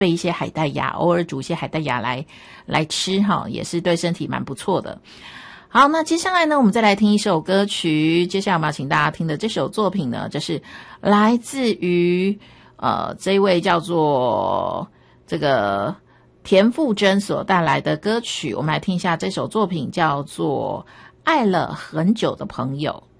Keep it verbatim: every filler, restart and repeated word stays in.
备一些海带芽，偶尔煮一些海带芽来来吃哈，也是对身体蛮不错的。好，那接下来呢，我们再来听一首歌曲。接下来我们要请大家听的这首作品呢，就是来自于呃这一位叫做这个田馥甄所带来的歌曲。我们来听一下这首作品，叫做《爱了很久的朋友》。